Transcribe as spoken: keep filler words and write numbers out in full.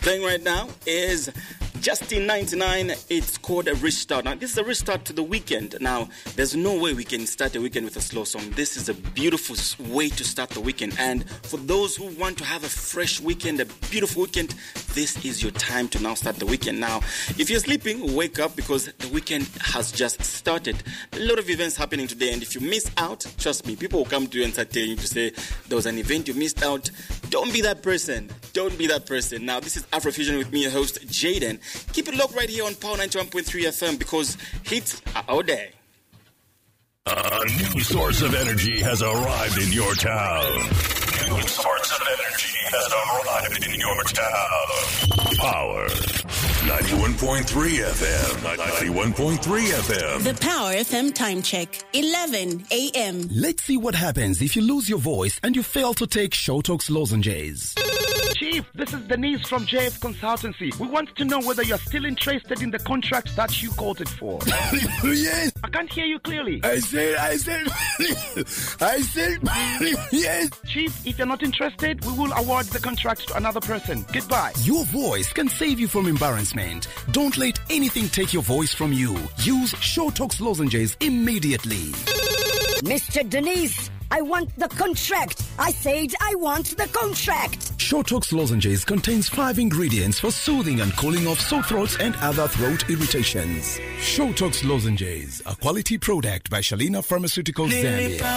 Playing right now is Justin ninety-nine. It's called a restart. Now, this is a restart to the weekend. Now, there's no way we can start the weekend with a slow song. This is a beautiful way to start the weekend. And for those who want to have a fresh weekend, a beautiful weekend, this is your time to now start the weekend. Now, if you're sleeping, wake up because the weekend has just started. A lot of events happening today, and if you miss out, trust me, people will come to you and start telling you to say there was an event you missed out. Don't be that person. Don't be that person. Now, this is Afrofusion with me, your host, Jaden. Keep it locked right here on Power ninety-one point three F M because hits are all day. A new source of energy has arrived in your town. New source of energy has arrived in your town. Power ninety-one point three F M. ninety-one point three F M. The Power F M time check. eleven a.m. Let's see what happens if you lose your voice and you fail to take Showtalks lozenges. Chief, this is Denise from J F Consultancy. We want to know whether you're still interested in the contract that you quoted for. Yes. I can't hear you clearly. I said, I said, I said, yes. Chief, if you're not interested, we will award the contract to another person. Goodbye. Your voice can save you from embarrassment. Don't let anything take your voice from you. Use Showtalks lozenges immediately. Mister Denise, I want the contract. I said I want the contract. Showtalks lozenges contains five ingredients for soothing and cooling off sore throats and other throat irritations. Showtalks lozenges, a quality product by Shalina Pharmaceuticals Zambia.